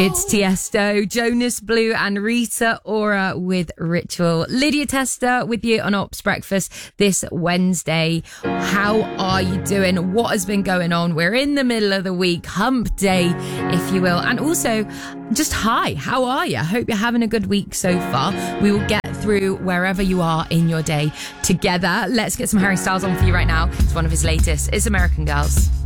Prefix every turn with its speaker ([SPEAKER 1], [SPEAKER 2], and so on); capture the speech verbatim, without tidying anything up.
[SPEAKER 1] It's Tiesto, Jonas Blue and Rita Ora with Ritual. Lydia Tester with you on Ops Breakfast this Wednesday. How are you doing? What has been going on? We're in the middle of the week, hump day, if you will. And also, just hi, how are you? I hope you're having a good week so far. We will get through wherever you are in your day together. Let's get some Harry Styles on for you right now. It's one of his latest. It's American Girls.